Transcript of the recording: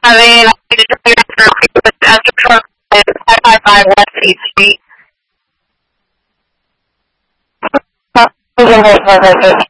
mean, I need to figure out the after truck is 555 West 8th Street.